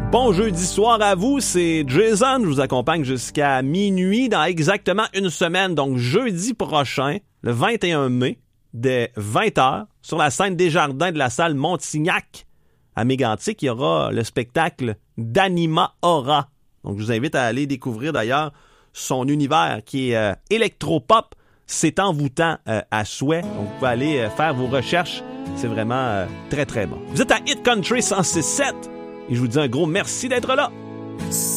Bon jeudi soir à vous, c'est Jason. Je vous accompagne jusqu'à minuit dans exactement une semaine. Donc jeudi prochain, le 21 mai, dès 20h, sur la scène Desjardins de la salle Montignac à Mégantic, il y aura le spectacle d'Anima Aura. Donc je vous invite à aller découvrir d'ailleurs son univers qui est électropop. C'est envoûtant à souhait. Donc vous pouvez aller faire vos recherches. C'est vraiment très très bon. Vous êtes à Hit Country 106.7 et je vous dis un gros merci d'être là.